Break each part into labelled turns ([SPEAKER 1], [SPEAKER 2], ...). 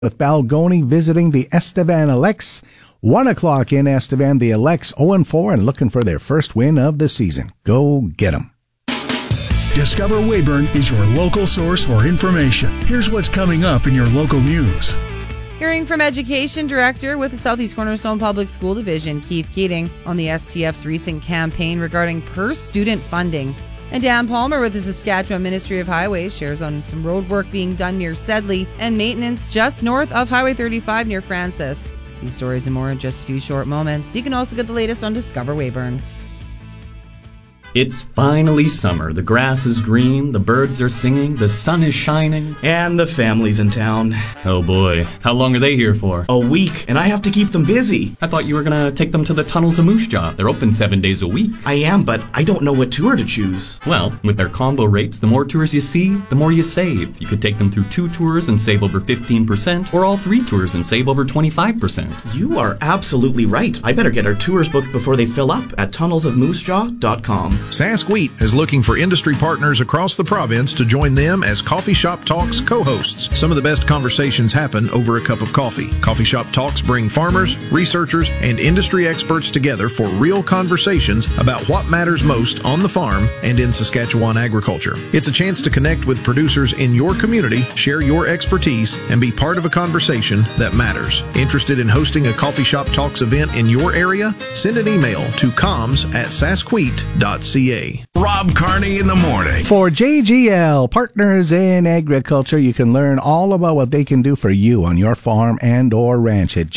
[SPEAKER 1] with Balgoni visiting the Estevan Alex. 1 o'clock in Estevan, the Alex 0-4 and looking for their first win of the season. Go get them.
[SPEAKER 2] Discover Weyburn is your local source for information. Here's what's coming up in your local news.
[SPEAKER 3] Hearing from Education Director with the Southeast Cornerstone Public School Division, Keith Keating, on the STF's recent campaign regarding per-student funding. And Dan Palmer with the Saskatchewan Ministry of Highways shares on some road work being done near Sedley and maintenance just north of Highway 35 near Francis. These stories and more in just a few short moments. You can also get the latest on Discover Weyburn.
[SPEAKER 4] It's finally summer. The grass is green, the birds are singing, the sun is shining.
[SPEAKER 5] And the family's in town.
[SPEAKER 4] Oh boy, how long are they here for?
[SPEAKER 5] A week, and I have to keep them busy.
[SPEAKER 4] I thought you were gonna take them to the Tunnels of Moose Jaw. They're open 7 days a week.
[SPEAKER 5] I am, but I don't know what tour to choose.
[SPEAKER 4] Well, with their combo rates, the more tours you see, the more you save. You could take them through 2 tours and save over 15%, or all 3 tours and save over 25%.
[SPEAKER 5] You are absolutely right. I better get our tours booked before they fill up at tunnelsofmoosejaw.com.
[SPEAKER 6] Sask Wheat is looking for industry partners across the province to join them as Coffee Shop Talks co-hosts. Some of the best conversations happen over a cup of coffee. Coffee Shop Talks bring farmers, researchers, and industry experts together for real conversations about what matters most on the farm and in Saskatchewan agriculture. It's a chance to connect with producers in your community, share your expertise, and be part of a conversation that matters. Interested in hosting a Coffee Shop Talks event in your area? Send an email to comms@saskwheat.ca.
[SPEAKER 2] Rob Carney in the morning.
[SPEAKER 1] For JGL, Partners in Agriculture, you can learn all about what they can do for you on your farm and or ranch at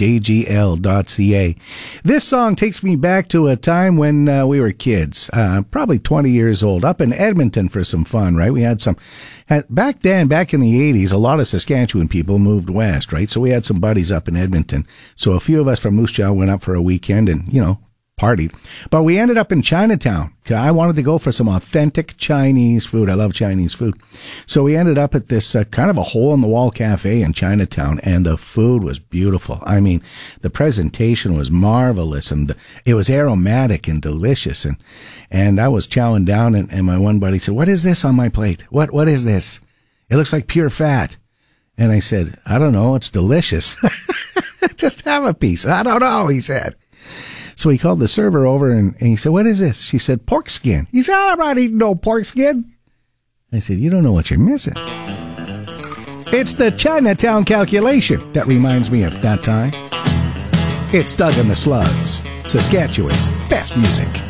[SPEAKER 1] jgl.ca. This song takes me back to a time when we were kids, probably 20 years old, up in Edmonton for some fun, right? We had back then, back in the 80s, a lot of Saskatchewan people moved west, right? So we had some buddies up in Edmonton. So a few of us from Moose Jaw went up for a weekend and, partied. But we ended up in Chinatown. I wanted to go for some authentic Chinese food. I love Chinese food. So we ended up at this kind of a hole-in-the-wall cafe in Chinatown, and the food was beautiful. I mean, the presentation was marvelous, and it was aromatic and delicious. And I was chowing down, and my one buddy said, "What is this on my plate? What is this? It looks like pure fat." And I said, "I don't know. It's delicious." "Just have a piece." "I don't know," he said. So he called the server over and he said, "What is this?" She said, "Pork skin." He said, "I'm not eating no pork skin." I said, "You don't know what you're missing." It's the Chinatown calculation that reminds me of that time. It's Doug and the Slugs, Saskatchewan's best music.